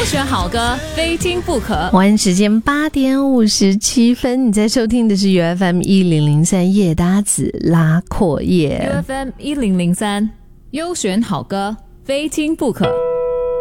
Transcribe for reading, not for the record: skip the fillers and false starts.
选好歌，非听不可。 晚时间8点57分，你在收听的是 UFM 1003夜搭子拉阔夜。 UFM 1003优选好歌，非听不可。